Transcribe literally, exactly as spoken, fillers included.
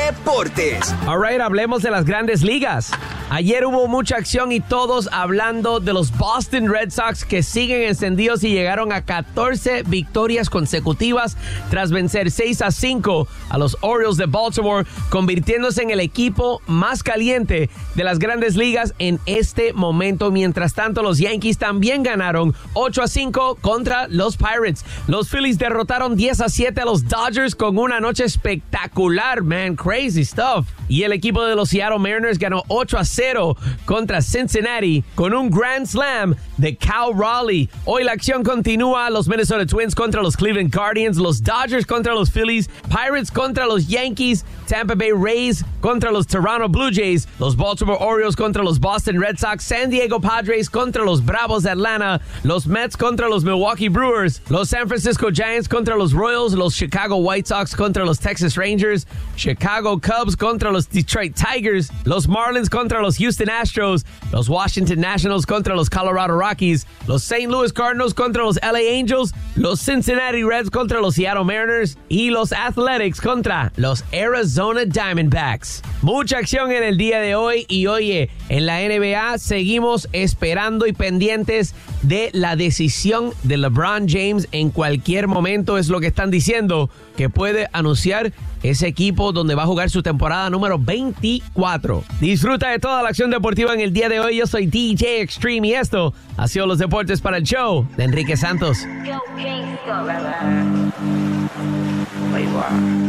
deportes. All right, hablemos de las grandes ligas. Ayer hubo mucha acción y todos hablando de los Boston Red Sox que siguen encendidos y llegaron a catorce victorias consecutivas tras vencer seis a cinco a los Orioles de Baltimore, convirtiéndose en el equipo más caliente de las grandes ligas en este momento. Mientras tanto, los Yankees también ganaron ocho a cinco contra los Pirates. Los Phillies derrotaron diez a siete a los Dodgers con una noche espectacular, man, crazy stuff. Y el equipo de los Seattle Mariners ganó ocho a cero contra Cincinnati con un Grand Slam de Cal Raleigh. Hoy la acción continúa. Los Minnesota Twins contra los Cleveland Guardians, los Dodgers contra los Phillies, Pirates contra los Yankees, Tampa Bay Rays contra los Toronto Blue Jays, los Baltimore Orioles contra los Boston Red Sox, San Diego Padres contra los Bravos de Atlanta, los Mets contra los Milwaukee Brewers, los San Francisco Giants contra los Royals, los Chicago White Sox contra los Texas Rangers, Chicago Cubs contra los Detroit Tigers, los Marlins contra los Houston Astros, los Washington Nationals contra los Colorado Rockies, los Saint Louis Cardinals contra los L A Angels, los Cincinnati Reds contra los Seattle Mariners y los Athletics contra los Arizona Diamondbacks. Mucha acción en el día de hoy y oye, en la N B A seguimos esperando y pendientes de la decisión de LeBron James. En cualquier momento es lo que están diciendo, que puede anunciar ese equipo donde va a jugar su temporada número veinticuatro. Disfruta de toda la acción deportiva en el día de hoy. Yo soy D J Extreme y esto ha sido los deportes para el show de Enrique Santos. Go,